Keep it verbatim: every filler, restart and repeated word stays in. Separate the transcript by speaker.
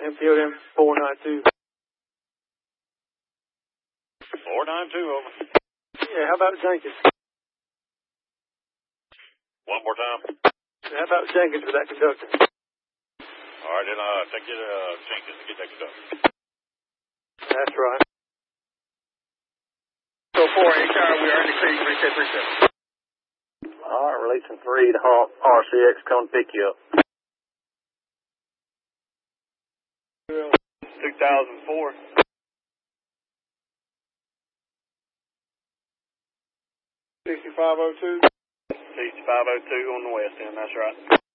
Speaker 1: M P O M four nine two.
Speaker 2: four nine two, over.
Speaker 1: Yeah, how about Jenkins?
Speaker 2: One more time.
Speaker 1: How about Jenkins for that conductor?
Speaker 2: All right, then uh, take it, uh, Jenkins to get that conductor.
Speaker 1: That's right.
Speaker 3: So four, H R, we are in the creek, three seven three seven.
Speaker 4: All right, releasing three to Hawk R C X, come pick you up.
Speaker 3: two thousand four.
Speaker 1: sixty-five oh two.
Speaker 3: sixty-five oh two on the west end, that's right.